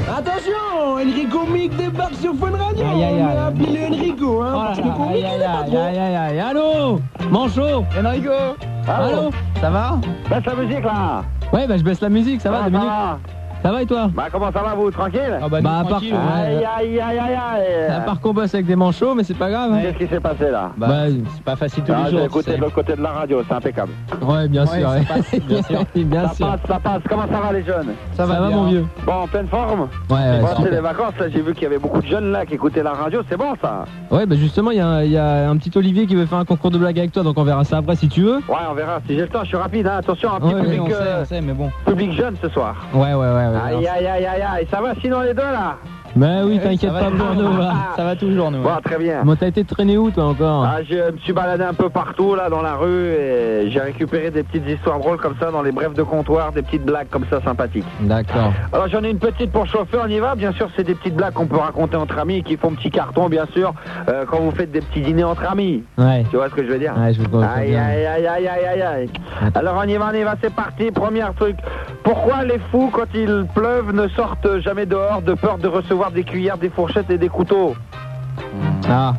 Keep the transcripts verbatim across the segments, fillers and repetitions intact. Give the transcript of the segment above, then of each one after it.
Attention, Enrico Mick débarque sur Fun Radio. Aïe, aïe, aïe. Appelez-le Enrico, hein, Oh parce là que là, Comic, aïe, il aïe, est pas aïe, trop. aïe, aïe, aïe. Allô Manchot Enrico. Allô Ça va? Baisse la musique là. Ouais, bah je baisse la musique, ça va, Comment Dominique? va Ça va et toi? Bah comment ça va vous, tranquille? Ah bah, bah à part, Aïe ouais, aïe aïe aïe aïe. à part qu'on bosse avec des manchots, mais c'est pas grave. hein. Qu'est-ce qui s'est passé là? Bah, c'est pas facile tous Ah, les j'ai jours. tu écouté sais. de l'autre côté de la radio, c'est impeccable. Ouais, bien Ouais, sûr. ça ouais. passe, bien sûr. bien Ça sûr. passe, ça passe. Comment ça va les jeunes? Ça va, bien. mon vieux? Bon, en pleine forme? Ouais, ouais, Bon, c'est super. les vacances là, j'ai vu qu'il y avait beaucoup de jeunes là qui écoutaient la radio, c'est bon ça? Ouais, bah justement, il y, a un- il y a un petit Olivier qui veut faire un concours de blagues avec toi, donc on verra ça après si tu veux. Ouais, on verra. Si j'ai le temps, je suis rapide, hein. Attention, un petit Ouais, public, Oui, on sait, euh, on sait, mais bon. public jeune ce soir. Ouais, ouais, ouais. ouais Aïe aïe aïe aïe aïe, ça va sinon les deux là? Bah oui, Oui, t'inquiète ça pas va. pour nous. là. Ça va toujours, nous. Bon, très bien. Bon, t'as été traîné où toi encore? Ah, je me suis baladé un peu partout là dans la rue et j'ai récupéré des petites histoires drôles comme ça dans les brefs de comptoir, des petites blagues comme ça sympathiques. D'accord. Alors j'en ai une petite pour chauffer, on y va. Bien sûr, c'est des petites blagues qu'on peut raconter entre amis qui font petit carton, bien sûr, euh, quand vous faites des petits dîners entre amis. Ouais. Tu vois ce que je veux dire? Ouais, je vous comprends Aïe bien. aïe aïe aïe aïe aïe aïe. Alors on y va, on y va, c'est parti. Premier truc. Pourquoi les fous, quand il pleuve, ne sortent jamais dehors de peur de recevoir des cuillères, des fourchettes et des couteaux? Ah.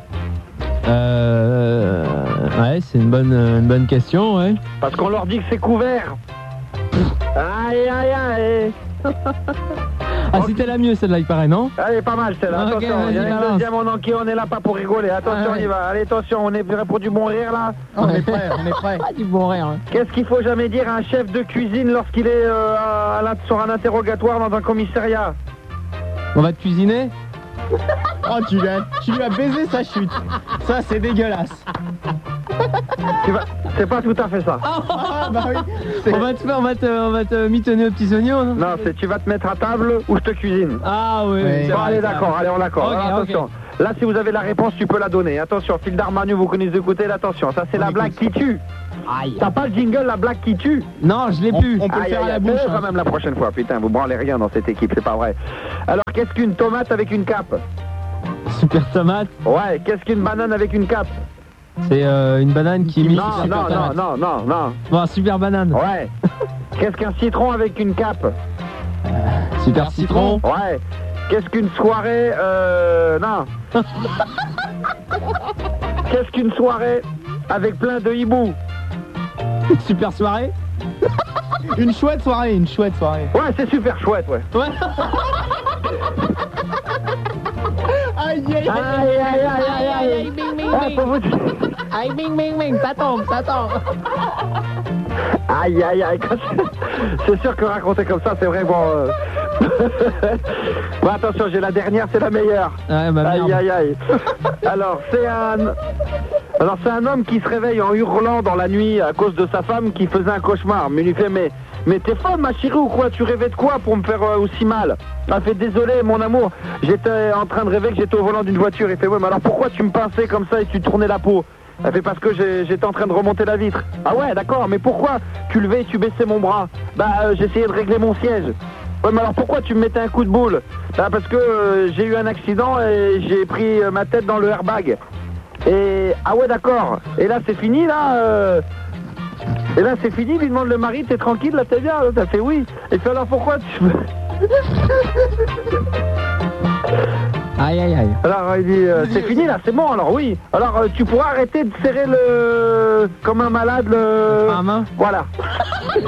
Euh... Ouais, c'est une bonne, une bonne question, ouais. Parce qu'on leur dit que c'est couvert. Aïe aïe aïe. Ah, c'était la mieux celle-là, il paraît, non? Allez, pas mal celle-là, Ok, attention, il y a vas-y, une balance. deuxième en enquête, on est là pas pour rigoler, attention, Ah, on y ouais. va, allez, attention, on est prêt pour du bon rire là. On est prêt, on est prêt. Ah, du bon rire. hein. Qu'est-ce qu'il faut jamais dire à un chef de cuisine lorsqu'il est euh, à la- sur un interrogatoire dans un commissariat? On va te cuisiner? Oh, tu lui as, tu lui as baisé sa chute. Ça, c'est dégueulasse. Tu vas... C'est pas tout à fait ça. Ah, bah oui. c'est- On va te faire, on va te, on va te mitonner aux petits oignons, non? Non, c'est tu vas te mettre à table ou je te cuisine. Ah oui, Ouais. c'est Bon, vrai, allez, c'est d'accord, vrai. allez, on l'accorde. Ok, Alors, attention. Là, si vous avez la réponse, tu peux la donner. Attention, fil d'Armagnou, vous connaissez écouter, attention. Ça, c'est On la écoute. blague qui tue. Aïe. T'as pas le jingle, la blague qui tue? Non, je l'ai On, plus. on peut le Aïe, faire à aïe, la aïe, bouche. fais-le hein. quand même la prochaine fois, putain, vous branlez rien dans cette équipe, c'est pas vrai. Alors, qu'est-ce qu'une tomate avec une cape? Super tomate. Ouais, qu'est-ce qu'une banane avec une cape? C'est euh, une banane qui Non, mixe non, super non, tomate. non, non, non. Bon, super banane. Ouais. Qu'est-ce qu'un citron avec une cape? Super citron. Ouais. Qu'est-ce qu'une soirée, euh, non. Qu'est-ce qu'une soirée avec plein de hiboux? Super soirée. Une chouette soirée, une chouette soirée. Ouais, c'est super chouette, ouais. Ouais. Aïe, aïe, Aïe, aïe, aïe, aïe, aïe, aïe. Ah, faut vous- Aïe, bing, bing, bing, ça tombe, ça tombe. Aïe, aïe, aïe. quand c'est- C'est sûr que raconter comme ça, c'est vrai, bon... euh, bon, attention, j'ai la dernière, c'est la meilleure. Ouais, bah Aïe, merde. aïe, aïe. Alors, c'est un... Alors, c'est un homme qui se réveille en hurlant dans la nuit à cause de sa femme qui faisait un cauchemar. Mais il lui fait, mais... Mais t'es folle, ma chérie, ou quoi? Tu rêvais de quoi pour me faire euh, aussi mal? Elle fait, désolé, mon amour, j'étais en train de rêver que j'étais au volant d'une voiture. Il fait, ouais, mais alors pourquoi tu me pinçais comme ça et tu tournais la peau? Elle fait, parce que j'ai- j'étais en train de remonter la vitre. Ah ouais, d'accord, mais pourquoi tu levais et tu baissais mon bras? Bah, euh, j'essayais de régler mon siège. Ouais, mais alors pourquoi tu me mettais un coup de boule? Bah, parce que euh, j'ai eu un accident et j'ai pris euh, ma tête dans le airbag. Et, ah ouais, d'accord. Et là, c'est fini, là euh... Et là, c'est fini, lui demande le mari, t'es tranquille, là, t'es bien? T'as fait oui. Et fait, alors pourquoi tu... Aïe, aïe, aïe. Alors, il dit, euh, c'est fini, là, c'est bon, alors oui. Alors, euh, tu pourras arrêter de serrer le... Comme un malade, le... À main. Voilà.